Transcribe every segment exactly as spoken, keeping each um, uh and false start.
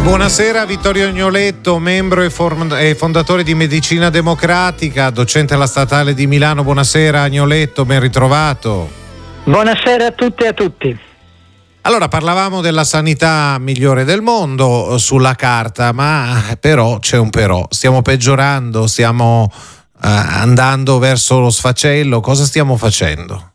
Buonasera, Vittorio Agnoletto, membro e, form- e fondatore di Medicina Democratica, docente alla Statale di Milano. Buonasera Agnoletto, ben ritrovato. Buonasera a tutte e a tutti. Allora, parlavamo della sanità migliore del mondo sulla carta, ma però c'è un però. Stiamo peggiorando, stiamo eh, andando verso lo sfacelo. Cosa stiamo facendo?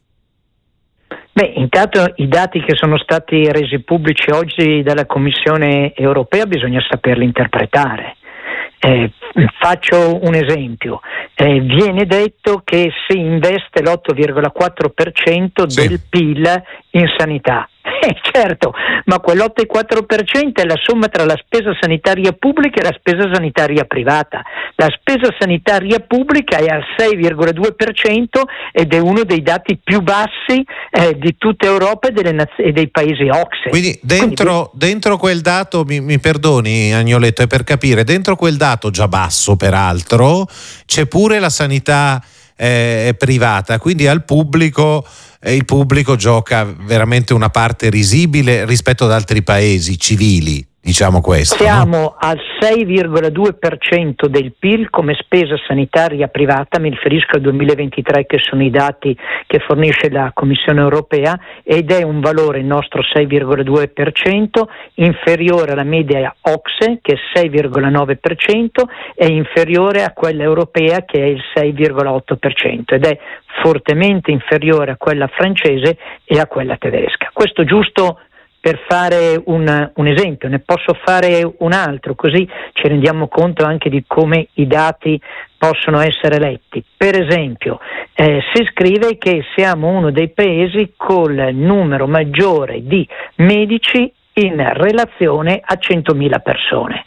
Beh, intanto i dati che sono stati resi pubblici oggi dalla Commissione europea bisogna saperli interpretare. Eh, faccio un esempio. Eh, viene detto che si investe l'otto virgola quattro per cento sì. del P I L in sanità. Eh, certo, ma quell'otto virgola quattro per cento è la somma tra la spesa sanitaria pubblica e la spesa sanitaria privata. La spesa sanitaria pubblica è al sei virgola due per cento ed è uno dei dati più bassi eh, di tutta Europa e, delle naz- e dei paesi O C S E. Quindi dentro, Quindi dentro quel dato, mi, mi perdoni Agnoletto, è per capire, dentro quel dato già basso peraltro c'è pure la sanità eh, privata, quindi al pubblico eh, il pubblico gioca veramente una parte risibile rispetto ad altri paesi civili, diciamo questo. Siamo no? al sei virgola due per cento del P I L come spesa sanitaria privata, mi riferisco al duemilaventitré che sono i dati che fornisce la Commissione europea, ed è un valore, il nostro sei virgola due per cento, inferiore alla media O C S E che è sei virgola nove per cento e inferiore a quella europea che è il sei virgola otto per cento ed è fortemente inferiore a quella francese e a quella tedesca. Questo giusto per fare un, un esempio, ne posso fare un altro, così ci rendiamo conto anche di come i dati possono essere letti. Per esempio, eh, si scrive che siamo uno dei paesi col numero maggiore di medici in relazione a centomila persone.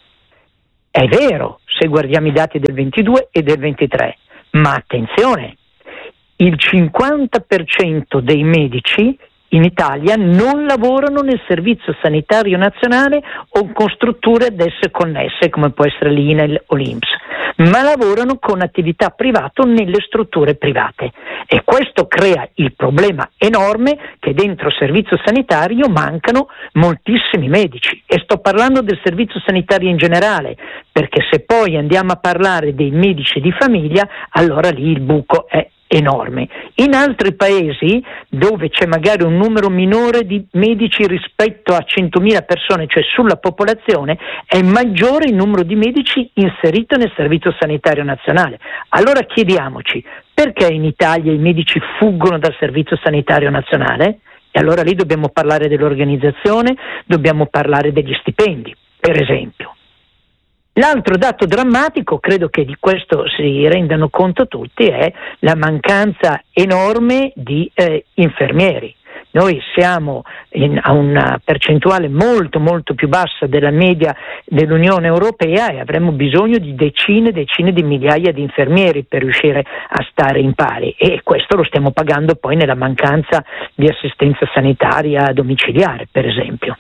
È vero, se guardiamo i dati del ventidue e del ventitré, ma attenzione, il cinquanta per cento dei medici in Italia non lavorano nel Servizio Sanitario Nazionale o con strutture ad esse connesse come può essere l'I N A L o l'I N P S, ma lavorano con attività private nelle strutture private, e questo crea il problema enorme che dentro il servizio sanitario mancano moltissimi medici, e sto parlando del servizio sanitario in generale, perché se poi andiamo a parlare dei medici di famiglia, allora lì il buco è enorme. In altri paesi dove c'è magari un numero minore di medici rispetto a centomila persone, cioè sulla popolazione, è maggiore il numero di medici inserito nel Servizio Sanitario Nazionale. Allora chiediamoci, perché in Italia i medici fuggono dal Servizio Sanitario Nazionale? E allora lì dobbiamo parlare dell'organizzazione, dobbiamo parlare degli stipendi, per esempio. L'altro dato drammatico, credo che di questo si rendano conto tutti, è la mancanza enorme di eh, infermieri. Noi siamo in, a una percentuale molto molto più bassa della media dell'Unione Europea e avremmo bisogno di decine e decine di migliaia di infermieri per riuscire a stare in pari, e questo lo stiamo pagando poi nella mancanza di assistenza sanitaria domiciliare, per esempio.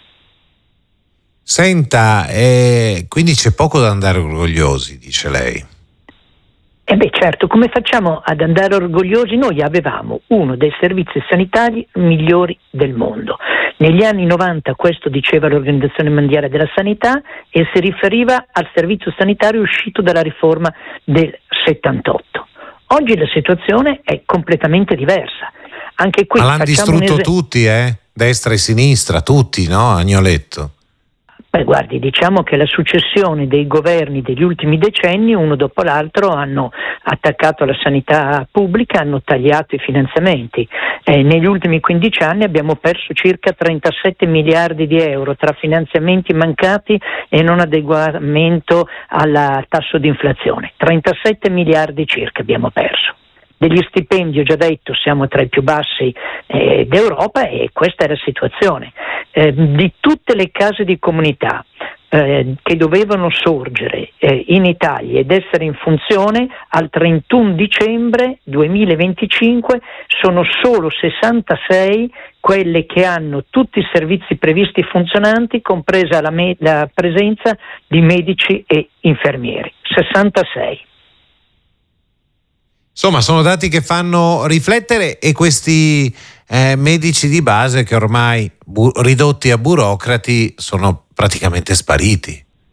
Senta, eh, quindi c'è poco da andare orgogliosi, dice lei. Eh beh, certo, come facciamo ad andare orgogliosi? Noi avevamo uno dei servizi sanitari migliori del mondo. Negli anni novanta questo diceva l'Organizzazione Mondiale della Sanità e si riferiva al servizio sanitario uscito dalla riforma del settantotto. Oggi la situazione è completamente diversa. Anche qui Ma l'hanno distrutto es- tutti, eh? Destra e sinistra, tutti, no? Agnoletto. Beh, guardi, diciamo che la successione dei governi degli ultimi decenni, uno dopo l'altro, hanno attaccato la sanità pubblica, hanno tagliato i finanziamenti. Eh, negli ultimi quindici anni abbiamo perso circa trentasette miliardi di euro tra finanziamenti mancati e non adeguamento al tasso di inflazione. trentasette miliardi circa abbiamo perso. Degli stipendi, ho già detto, siamo tra i più bassi eh, d'Europa, e questa è la situazione. Eh, di tutte le case di comunità eh, che dovevano sorgere eh, in Italia ed essere in funzione al trentuno dicembre duemilaventicinque, sono solo sessantasei quelle che hanno tutti i servizi previsti funzionanti, compresa la, me- la presenza di medici e infermieri. sessantasei. Insomma, sono dati che fanno riflettere, e questi eh, medici di base che ormai bu- ridotti a burocrati sono praticamente spariti.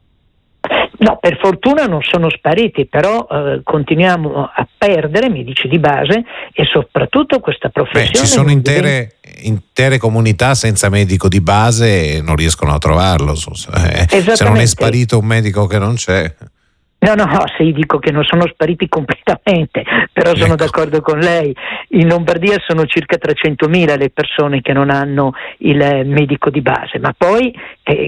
No, per fortuna non sono spariti, però eh, continuiamo a perdere medici di base e soprattutto questa professione. Beh, ci sono intere, intere comunità senza medico di base e non riescono a trovarlo. Eh, se non è sparito un medico che non c'è. No, no, no, sì, dico che non sono spariti completamente, però sono ecco. d'accordo con lei. In Lombardia sono circa trecentomila le persone che non hanno il medico di base, ma poi eh,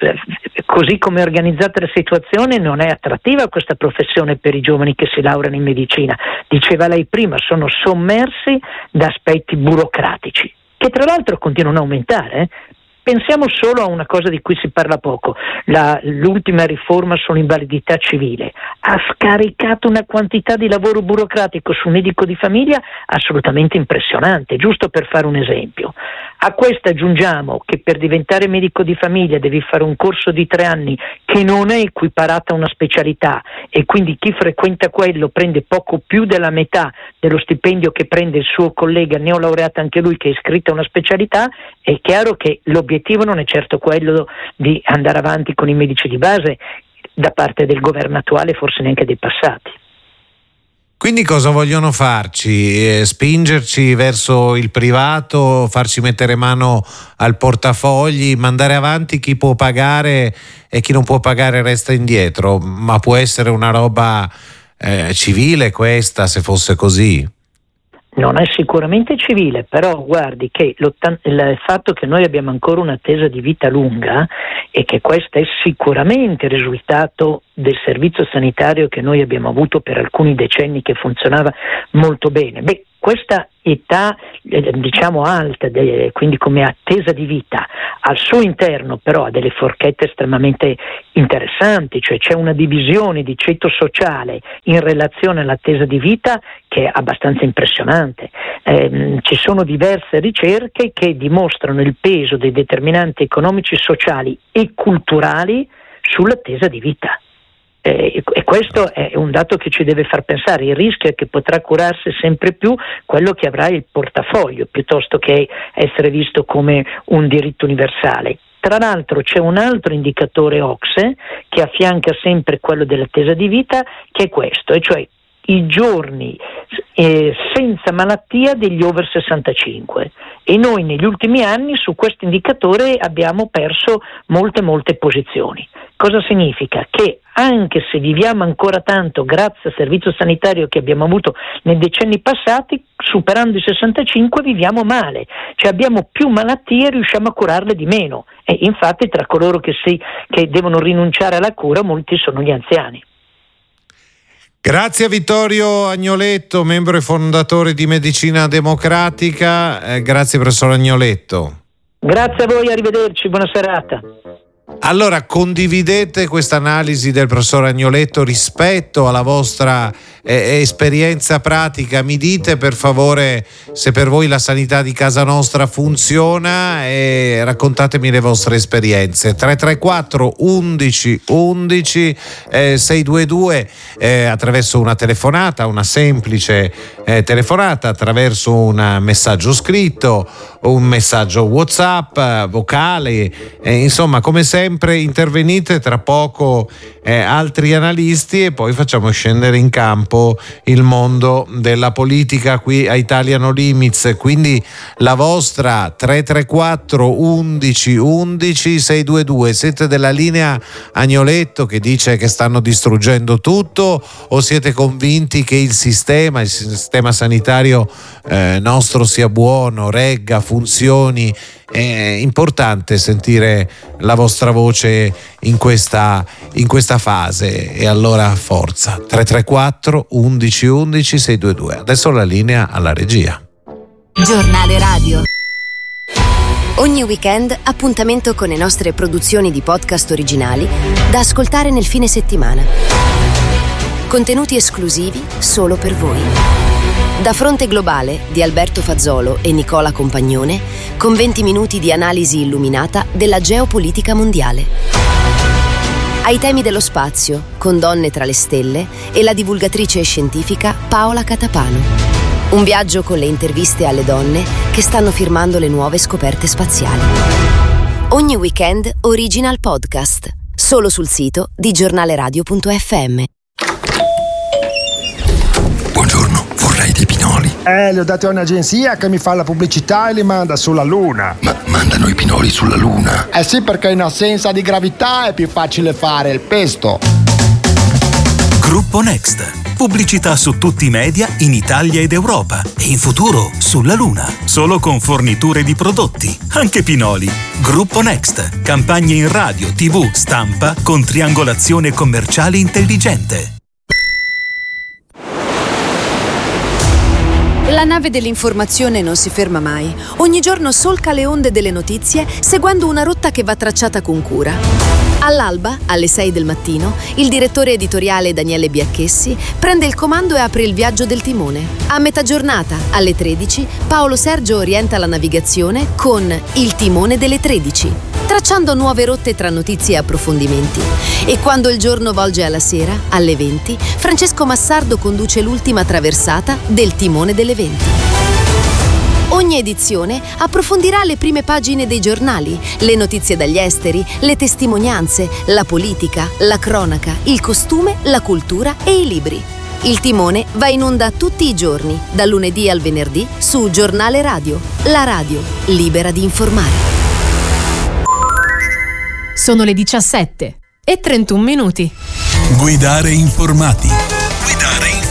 così come è organizzata la situazione non è attrattiva questa professione per i giovani che si laureano in medicina. Diceva lei prima, sono sommersi da aspetti burocratici, che tra l'altro continuano a aumentare, eh? Pensiamo solo a una cosa di cui si parla poco, la, l'ultima riforma sull'invalidità civile ha scaricato una quantità di lavoro burocratico sul medico di famiglia assolutamente impressionante, giusto per fare un esempio. A questo aggiungiamo che per diventare medico di famiglia devi fare un corso di tre anni che non è equiparata a una specialità e quindi chi frequenta quello prende poco più della metà dello stipendio che prende il suo collega neolaureato anche lui che è iscritto a una specialità. È chiaro che l'obiettivo non è certo quello di andare avanti con i medici di base da parte del governo attuale, forse neanche dei passati. Quindi cosa vogliono farci? Eh, spingerci verso il privato, farci mettere mano al portafogli, mandare avanti chi può pagare e chi non può pagare resta indietro? Ma può essere una roba eh, civile questa, se fosse così? Non è sicuramente civile, però guardi che il fatto che noi abbiamo ancora un'attesa di vita lunga e che questo è sicuramente il risultato del servizio sanitario che noi abbiamo avuto per alcuni decenni che funzionava molto bene. Beh, questa età eh, diciamo alta, de, quindi come attesa di vita, al suo interno però ha delle forchette estremamente interessanti, cioè c'è una divisione di ceto sociale in relazione all'attesa di vita che è abbastanza impressionante. Eh, ci sono diverse ricerche che dimostrano il peso dei determinanti economici, sociali e culturali sull'attesa di vita. Eh, e questo è un dato che ci deve far pensare. Il rischio è che potrà curarsi sempre più quello che avrà il portafoglio piuttosto che essere visto come un diritto universale. Tra l'altro c'è un altro indicatore O C S E che affianca sempre quello dell'attesa di vita, che è questo, e cioè i giorni eh, senza malattia degli over sessantacinque, e noi negli ultimi anni su questo indicatore abbiamo perso molte molte posizioni. Cosa significa? Che anche se viviamo ancora tanto grazie al servizio sanitario che abbiamo avuto nei decenni passati, superando i sessantacinque viviamo male, cioè abbiamo più malattie e riusciamo a curarle di meno, e infatti tra coloro che, si, che devono rinunciare alla cura molti sono gli anziani. Grazie a Vittorio Agnoletto, membro e fondatore di Medicina Democratica. Eh, grazie professor Agnoletto. Grazie a voi, arrivederci, buona serata. Allora, condividete questa analisi del professor Agnoletto rispetto alla vostra eh, esperienza pratica. Mi dite per favore se per voi la sanità di casa nostra funziona e raccontatemi le vostre esperienze. tre tre quattro undici undici eh, sei due due eh, attraverso una telefonata, una semplice eh, telefonata, attraverso un messaggio scritto, un messaggio WhatsApp, vocale, eh, insomma come sempre intervenite, tra poco eh, altri analisti e poi facciamo scendere in campo il mondo della politica qui a Italia No Limits. Quindi la vostra tre tre quattro undici undici sei due due. Siete della linea Agnoletto che dice che stanno distruggendo tutto, o siete convinti che il sistema, il sistema sanitario eh, nostro sia buono, regga, funzioni? È importante sentire la vostra voce in questa, in questa fase, e allora forza. Tre tre quattro undici undici sei due due. Adesso la linea alla regia. Giornale radio. Ogni weekend appuntamento con le nostre produzioni di podcast originali da ascoltare nel fine settimana. Contenuti esclusivi solo per voi. Da Fronte Globale di Alberto Fazzolo e Nicola Compagnone, con venti minuti di analisi illuminata della geopolitica mondiale. Ai temi dello spazio, con Donne tra le stelle e la divulgatrice scientifica Paola Catapano. Un viaggio con le interviste alle donne che stanno firmando le nuove scoperte spaziali. Ogni weekend Original Podcast, solo sul sito di giornaleradio punto effe emme. Buongiorno, vorrei dei pinoli. Eh, li ho dati a un'agenzia che mi fa la pubblicità e li manda sulla Luna. Ma mandano i pinoli sulla Luna? Eh sì, perché in assenza di gravità è più facile fare il pesto. Gruppo Next. Pubblicità su tutti i media in Italia ed Europa e in futuro sulla Luna. Solo con forniture di prodotti, anche pinoli. Gruppo Next. Campagne in radio, tivù, stampa con triangolazione commerciale intelligente. La nave dell'informazione non si ferma mai. Ogni giorno solca le onde delle notizie seguendo una rotta che va tracciata con cura. All'alba, alle sei del mattino, il direttore editoriale Daniele Biacchessi prende il comando e apre il viaggio del timone. A metà giornata, alle tredici, Paolo Sergio orienta la navigazione con Il timone delle tredici, tracciando nuove rotte tra notizie e approfondimenti. E quando il giorno volge alla sera, alle venti, Francesco Massardo conduce l'ultima traversata del timone delle venti. Ogni edizione approfondirà le prime pagine dei giornali, le notizie dagli esteri, le testimonianze, la politica, la cronaca, il costume, la cultura e i libri. Il timone va in onda tutti i giorni, dal lunedì al venerdì, su Giornale Radio, la radio libera di informare. Sono le diciassette e trentuno minuti. Guidare informati. Guidare informati.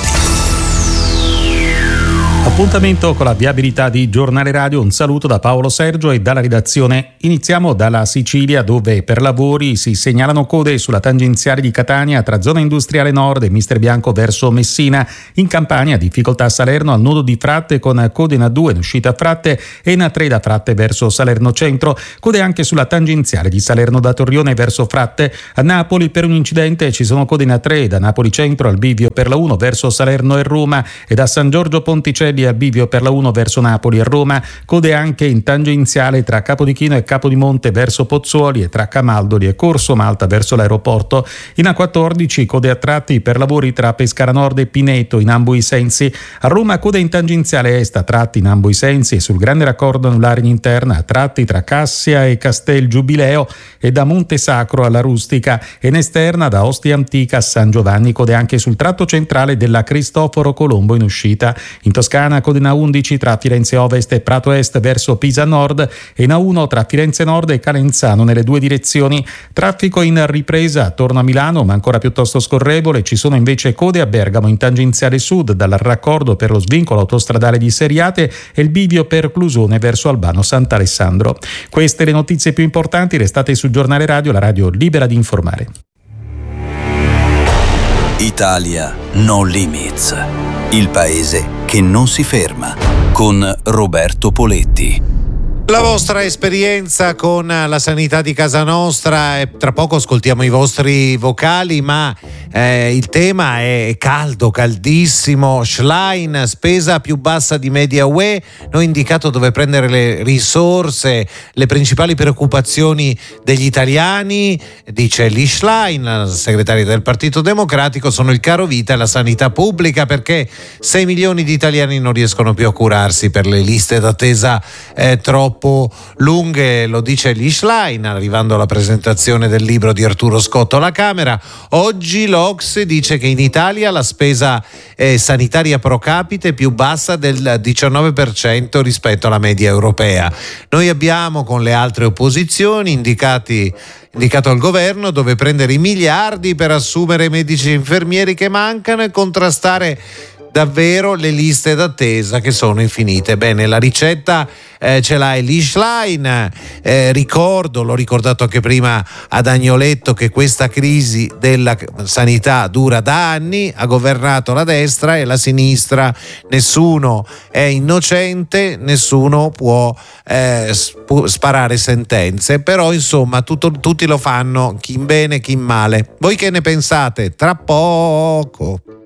Appuntamento con la viabilità di Giornale Radio. Un saluto da Paolo Sergio e dalla redazione. Iniziamo dalla Sicilia, dove per lavori si segnalano code sulla tangenziale di Catania tra zona industriale nord e Mister Bianco verso Messina. In Campania difficoltà a Salerno al nodo di Fratte con code in A due in uscita a Fratte e in A tre da Fratte verso Salerno Centro. Code anche sulla tangenziale di Salerno da Torrione verso Fratte. A Napoli per un incidente ci sono code in A tre da Napoli Centro al bivio per la uno verso Salerno e Roma e da San Giorgio Ponticelli al bivio per la uno verso Napoli e Roma. Code anche in tangenziale tra Capodichino e Capodimonte verso Pozzuoli e tra Camaldoli e Corso Malta verso l'aeroporto. In A quattordici code a tratti per lavori tra Pescara Nord e Pineto in ambo i sensi. A Roma code in tangenziale est a tratti in ambo i sensi e sul grande raccordo anulare in interna a tratti tra Cassia e Castel Giubileo e da Monte Sacro alla Rustica e in esterna da Ostia Antica a San Giovanni. Code anche sul tratto centrale della Cristoforo Colombo in uscita. In Toscana code in A undici tra Firenze Ovest e Prato Est verso Pisa Nord e in A uno tra Firenze Nord e Calenzano nelle due direzioni. Traffico in ripresa attorno a Milano, ma ancora piuttosto scorrevole. Ci sono invece code a Bergamo in tangenziale sud dal raccordo per lo svincolo autostradale di Seriate e il bivio per Clusone verso Albano Sant'Alessandro. Queste le notizie più importanti. Restate su Giornale Radio, la radio libera di informare. Italia No Limits, il paese che non si ferma, con Roberto Poletti. La vostra esperienza con la sanità di casa nostra, e tra poco ascoltiamo i vostri vocali, ma eh, il tema è caldo, caldissimo. Schlein, spesa più bassa di media U E, noi indicato dove prendere le risorse, le principali preoccupazioni degli italiani, dice Lee Schlein, segretario del Partito Democratico, sono il caro vita e la sanità pubblica, perché sei milioni di italiani non riescono più a curarsi per le liste d'attesa eh, troppo lunghe, lo dice Lee Schlein, arrivando alla presentazione del libro di Arturo Scotto alla Camera. Oggi l'O C S E dice che in Italia la spesa eh, sanitaria pro capite è più bassa del diciannove per cento rispetto alla media europea. Noi abbiamo con le altre opposizioni indicati indicato al governo dove prendere i miliardi per assumere i medici e infermieri che mancano e contrastare davvero le liste d'attesa che sono infinite. Bene, la ricetta eh, ce l'ha Lee Schlein. Eh, ricordo, l'ho ricordato anche prima ad Agnoletto, che questa crisi della sanità dura da anni, ha governato la destra e la sinistra, nessuno è innocente, nessuno può eh, sp- sparare sentenze, però insomma tutto, tutti lo fanno, chi in bene chi in male. Voi che ne pensate? Tra poco.